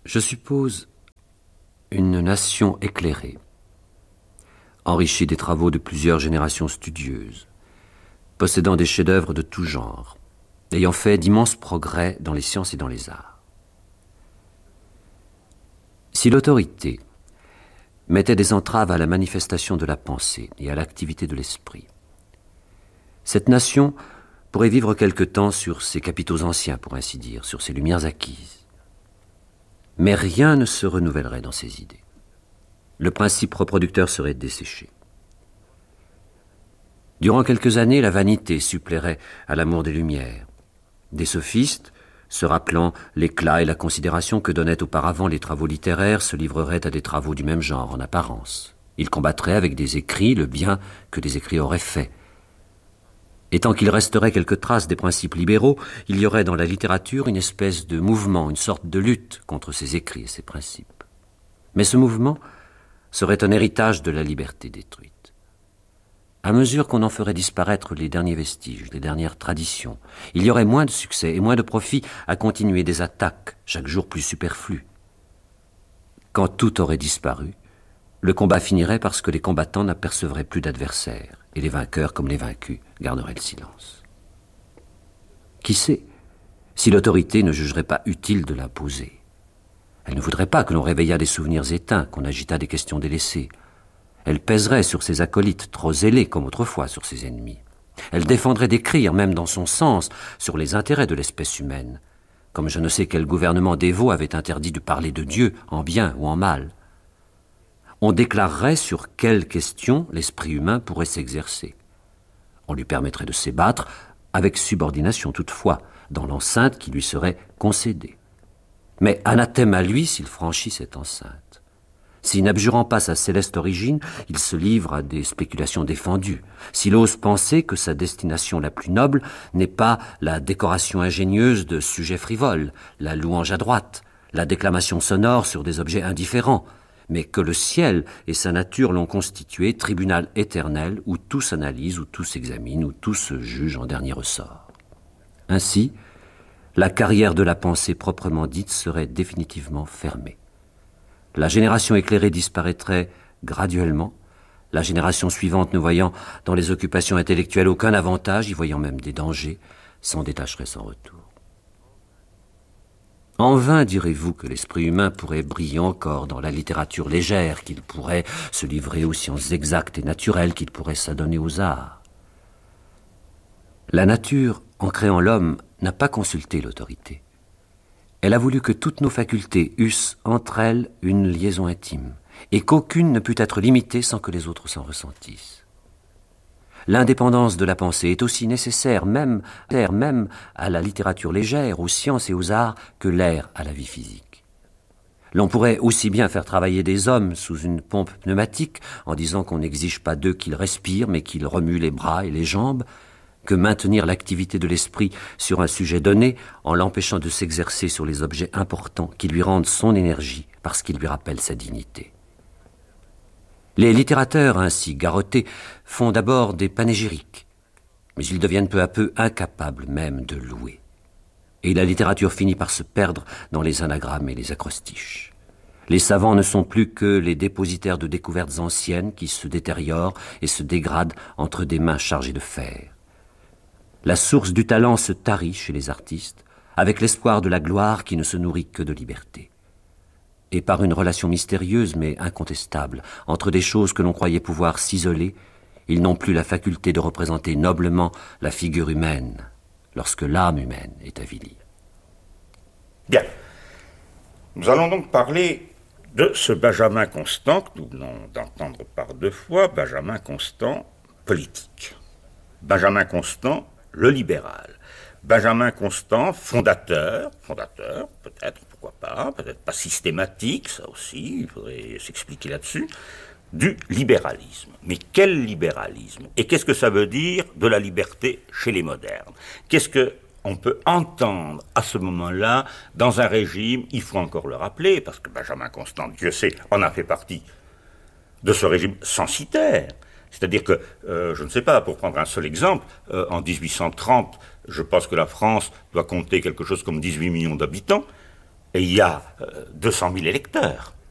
Je suppose une nation éclairée, enrichie des travaux de plusieurs générations studieuses, possédant des chefs-d'œuvre de tout genre, ayant fait d'immenses progrès dans les sciences et dans les arts. Si l'autorité mettait des entraves à la manifestation de la pensée et à l'activité de l'esprit, cette nation pourrait vivre quelque temps sur ses capitaux anciens, pour ainsi dire, sur ses lumières acquises. Mais rien ne se renouvellerait dans ses idées. Le principe reproducteur serait desséché. Durant quelques années, la vanité suppléerait à l'amour des lumières. Des sophistes, se rappelant l'éclat et la considération que donnaient auparavant les travaux littéraires, se livreraient à des travaux du même genre en apparence. Ils combattraient avec des écrits le bien que des écrits auraient fait. Et tant qu'il resterait quelques traces des principes libéraux, il y aurait dans la littérature une espèce de mouvement, une sorte de lutte contre ces écrits et ces principes. Mais ce mouvement serait un héritage de la liberté détruite. À mesure qu'on en ferait disparaître les derniers vestiges, les dernières traditions, il y aurait moins de succès et moins de profit à continuer des attaques, chaque jour plus superflues. Quand tout aurait disparu, le combat finirait parce que les combattants n'apercevraient plus d'adversaires, et les vainqueurs comme les vaincus garderaient le silence. Qui sait si l'autorité ne jugerait pas utile de l'imposer? Elle ne voudrait pas que l'on réveillât des souvenirs éteints, qu'on agitât des questions délaissées. Elle pèserait sur ses acolytes, trop zélés comme autrefois sur ses ennemis. Elle défendrait d'écrire, même dans son sens, sur les intérêts de l'espèce humaine, comme je ne sais quel gouvernement dévot avait interdit de parler de Dieu en bien ou en mal. On déclarerait sur quelles questions l'esprit humain pourrait s'exercer. On lui permettrait de s'ébattre, avec subordination toutefois, dans l'enceinte qui lui serait concédée. Mais anathème à lui s'il franchit cette enceinte. Si, n'abjurant pas sa céleste origine, il se livre à des spéculations défendues, s'il ose penser que sa destination la plus noble n'est pas la décoration ingénieuse de sujets frivoles, la louange à droite, la déclamation sonore sur des objets indifférents, mais que le ciel et sa nature l'ont constitué tribunal éternel où tout s'analyse, où tout s'examine, où tout se juge en dernier ressort. Ainsi, la carrière de la pensée proprement dite serait définitivement fermée. La génération éclairée disparaîtrait graduellement, la génération suivante ne voyant dans les occupations intellectuelles aucun avantage, y voyant même des dangers, s'en détacherait sans retour. En vain direz-vous que l'esprit humain pourrait briller encore dans la littérature légère, qu'il pourrait se livrer aux sciences exactes et naturelles, qu'il pourrait s'adonner aux arts. La nature, en créant l'homme, n'a pas consulté l'autorité. Elle a voulu que toutes nos facultés eussent entre elles une liaison intime, et qu'aucune ne pût être limitée sans que les autres s'en ressentissent. L'indépendance de la pensée est aussi nécessaire même à la littérature légère, aux sciences et aux arts, que l'air à la vie physique. L'on pourrait aussi bien faire travailler des hommes sous une pompe pneumatique, en disant qu'on n'exige pas d'eux qu'ils respirent, mais qu'ils remuent les bras et les jambes, que maintenir l'activité de l'esprit sur un sujet donné, en l'empêchant de s'exercer sur les objets importants qui lui rendent son énergie, parce qu'ils lui rappellent sa dignité. Les littérateurs ainsi garrottés font d'abord des panégyriques, mais ils deviennent peu à peu incapables même de louer. Et la littérature finit par se perdre dans les anagrammes et les acrostiches. Les savants ne sont plus que les dépositaires de découvertes anciennes qui se détériorent et se dégradent entre des mains chargées de fer. La source du talent se tarit chez les artistes, avec l'espoir de la gloire qui ne se nourrit que de liberté. Et par une relation mystérieuse mais incontestable entre des choses que l'on croyait pouvoir s'isoler, ils n'ont plus la faculté de représenter noblement la figure humaine, lorsque l'âme humaine est avilie. Bien. Nous allons donc parler de ce Benjamin Constant, que nous venons d'entendre par 2 fois, Benjamin Constant, politique. Benjamin Constant, le libéral. Benjamin Constant, fondateur, peut-être, pourquoi pas, peut-être pas systématique, ça aussi, il faudrait s'expliquer là-dessus, du libéralisme. Mais quel libéralisme? Et qu'est-ce que ça veut dire de la liberté chez les modernes? Qu'est-ce qu'on peut entendre à ce moment-là dans un régime, il faut encore le rappeler, parce que Benjamin Constant, Dieu sait, en a fait partie, de ce régime censitaire. C'est-à-dire que, je ne sais pas, pour prendre un seul exemple, en 1830, je pense que la France doit compter quelque chose comme 18 millions d'habitants. Et il y a 200 000 électeurs.